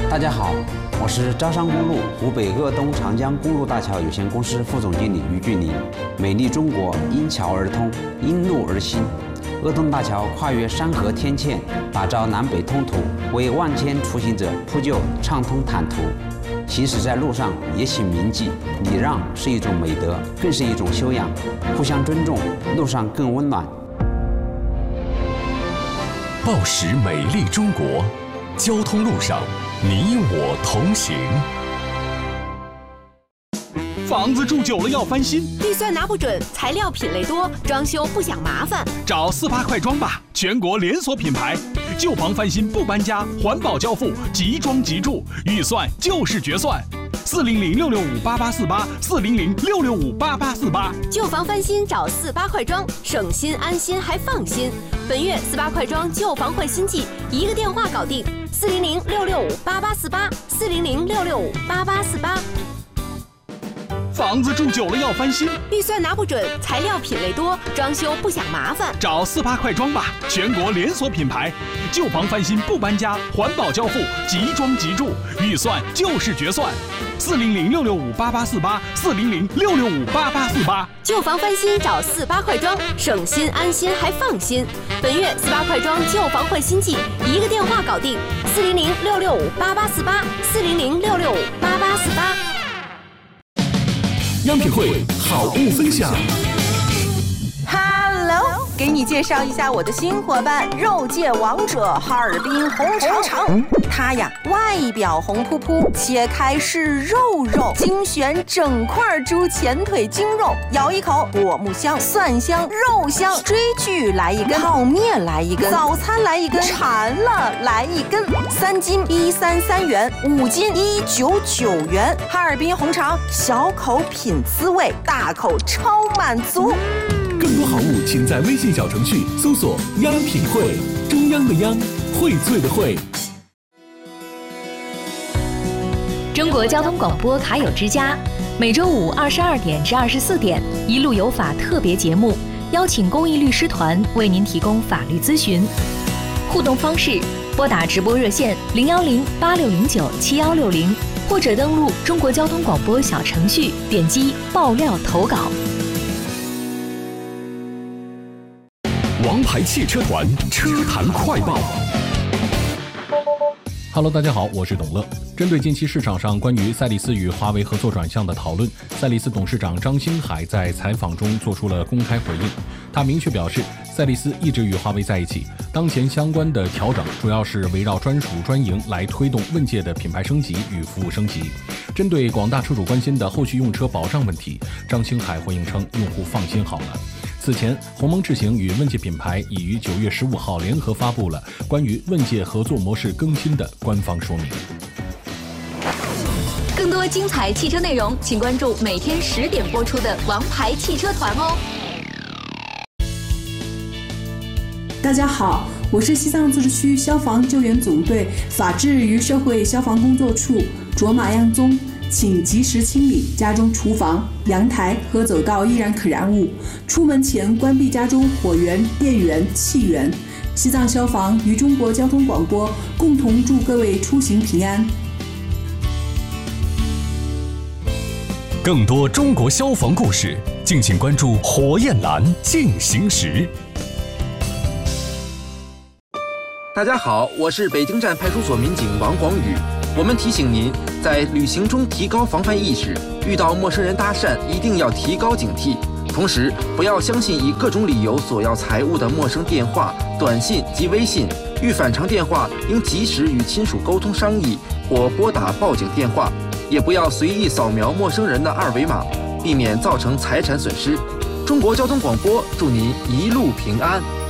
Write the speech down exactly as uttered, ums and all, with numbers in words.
大家好，我是招商公路湖北鄂东长江公路大桥有限公司副总经理于俊林。美丽中国因桥而通，因路而新。鄂东大桥跨越山河天堑，打造南北通途，为万千出行者铺就畅通坦途。行驶在路上也请铭记，礼让是一种美德，更是一种修养。互相尊重，路上更温暖。 报时美丽中国，交通路上你我同行。 房子住久了要翻新， 预算拿不准，材料品类多，装修不想麻烦， 找四八快装吧，全国连锁品牌，旧房翻新不搬家，环保交付，即装即住，预算就是决算。四零零六六五八八四八，四零零六六五八八四八。 旧房翻新找四八快装，省心安心还放心。本月四八快装旧房换新季，一个电话搞定，四零零六六五八八四八，四零零六六五八八四八。 房子住久了要翻新， 预算拿不准，材料品类多，装修不想麻烦， 找四八快装吧，全国连锁品牌，旧房翻新不搬家，环保交付，即装即住，预算就是决算。四零零六六五八八四八，四零零六六五八八四八。 旧房翻新找四八快装，省心安心还放心。本月四八快装旧房换新季，一个电话搞定，四零零六六五八八四八，四零零六六五八八四八。 央品汇好物分享。 Hello， 给你介绍一下我的新伙伴——肉界王者哈尔滨红肠。它呀，外表红扑扑，切开是肉肉，精选整块猪前腿精肉，咬一口，果木香、蒜香、肉香。追剧来一根，泡面来一根，早餐来一根，馋了来一根。三斤一三三元，五斤一九九元。哈尔滨红肠，小口品滋味，大口超满足。 更多好物，请在微信小程序搜索“央品汇”，中央的央，荟萃的荟。 中国交通广播卡友之家，每周五二十二点至二十四点，一路有法特别节目，邀请公益律师团为您提供法律咨询。互动方式：拨打直播热线零幺零八六零九七幺六零，或者登录中国交通广播小程序，点击爆料投稿。 王牌汽车团车坛快报。 Hello， 大家好，我是董乐。针对近期市场上关于赛力斯与华为合作转向的讨论，赛力斯董事长张星海在采访中做出了公开回应。他明确表示，赛力斯一直与华为在一起，当前相关的调整主要是围绕专属专营来推动问界的品牌升级与服务升级。针对广大车主关心的后续用车保障问题，张星海回应称，用户放心好了。此前，鸿蒙智行与问界品牌已于九月十五号联合发布了关于问界合作模式更新的官方说明。 更多精彩汽车内容，请关注每天十点播出的《王牌汽车团》哦。 大家好，我是西藏自治区消防救援总队法制与社会消防工作处卓玛样宗。请及时清理家中厨房、阳台和走道易燃可燃物，出门前关闭家中火源、电源、气源。西藏消防与中国交通广播共同祝各位出行平安。 更多中国消防故事，敬请关注火焰蓝进行时。 大家好，我是北京站派出所民警王广宇。我们提醒您，在旅行中提高防范意识，遇到陌生人搭讪一定要提高警惕。同时，不要相信以各种理由索要财物的陌生电话、短信及微信。遇反常电话，应及时与亲属沟通商议，或拨打报警电话。也不要随意扫描陌生人的二维码，避免造成财产损失。中国交通广播祝您一路平安。